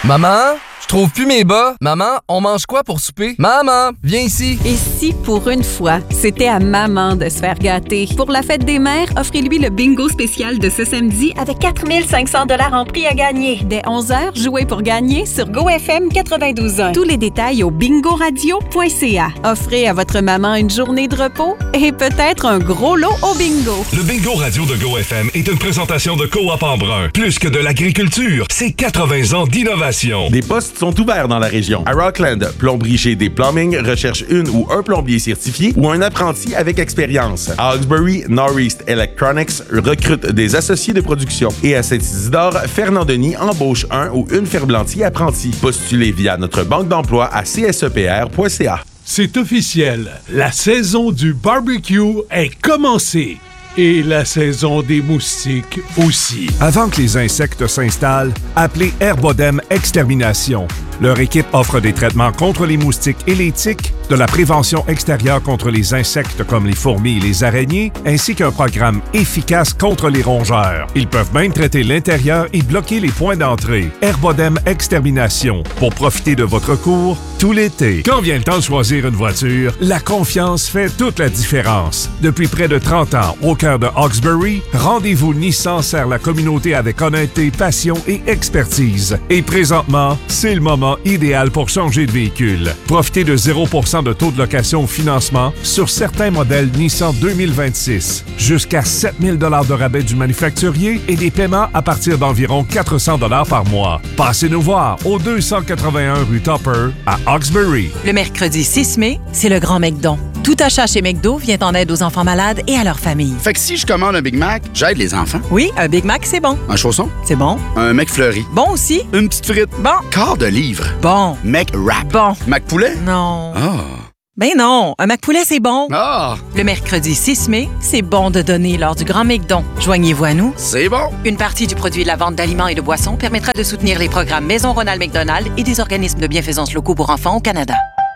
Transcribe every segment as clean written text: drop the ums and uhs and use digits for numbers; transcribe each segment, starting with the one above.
Maman, je trouve plus mes bas. Maman, on mange quoi pour souper? Maman, viens ici. Et si, pour une fois, c'était à maman de se faire gâter? Pour la fête des mères, offrez-lui le bingo spécial de ce samedi avec 4 500 $ en prix à gagner. Dès 11h, jouez pour gagner sur GoFM 92.1. Tous les détails au bingoradio.ca. Offrez à votre maman une journée de repos et peut-être un gros lot au bingo. Le bingo radio de GoFM est une présentation de Coop Embrun. Plus que de l'agriculture, c'est 80 ans d'innovation. Des postes sont ouverts dans la région. À Rockland, Plomberie GD Plumbing recherche une ou un plombier certifié ou un apprenti avec expérience. À Hawkesbury, Northeast Electronics recrute des associés de production. Et à Saint-Isidore, Fernand Denis embauche un ou une ferblantier apprenti. Postulez via notre banque d'emploi à csepr.ca. C'est officiel, la saison du barbecue est commencée. Et la saison des moustiques aussi. Avant que les insectes s'installent, appelez Herbodem Extermination. Leur équipe offre des traitements contre les moustiques et les tiques, de la prévention extérieure contre les insectes comme les fourmis et les araignées, ainsi qu'un programme efficace contre les rongeurs. Ils peuvent même traiter l'intérieur et bloquer les points d'entrée. Herbodem Extermination, pour profiter de votre cours tout l'été. Quand vient le temps de choisir une voiture, la confiance fait toute la différence. Depuis près de 30 ans, au cœur de Hawkesbury, rendez-vous Nissan sert la communauté avec honnêteté, passion et expertise. Et présentement, c'est le moment idéal pour changer de véhicule. Profitez de 0% de taux de location au financement sur certains modèles Nissan 2026. Jusqu'à 7 000 $ de rabais du manufacturier et des paiements à partir d'environ 400 $ par mois. Passez nous voir au 281 rue Tupper à Hawkesbury. Le mercredi 6 mai, c'est le Grand McDon. Tout achat chez McDo vient en aide aux enfants malades et à leur famille. Fait que si je commande un Big Mac, j'aide les enfants. Oui, un Big Mac, c'est bon. Un chausson? C'est bon. Un McFlurry? Bon aussi. Une petite frite? Bon. Quart de livre? Bon. McWrap? Bon. McPoulet? Non. Ah. Ben non, un McPoulet, c'est bon. Ah. Le mercredi 6 mai, c'est bon de donner lors du Grand McDon. Joignez-vous à nous. C'est bon. Une partie du produit de la vente d'aliments et de boissons permettra de soutenir les programmes Maison Ronald McDonald et des organismes de bienfaisance locaux pour enfants au Canada.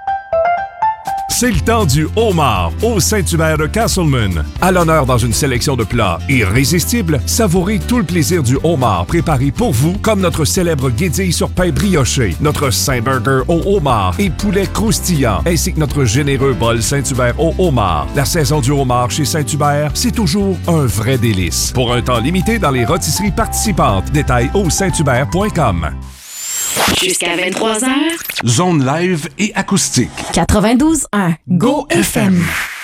C'est le temps du homard au Saint-Hubert de Castleman. À l'honneur dans une sélection de plats irrésistibles, savourez tout le plaisir du homard préparé pour vous comme notre célèbre guédille sur pain brioché, notre Saint-Burger au homard et poulet croustillant, ainsi que notre généreux bol Saint-Hubert au homard. La saison du homard chez Saint-Hubert, c'est toujours un vrai délice. Pour un temps limité dans les rôtisseries participantes. Détails au sainthubert.com. Jusqu'à 23h. Zone live et acoustique. 92.1 Go FM.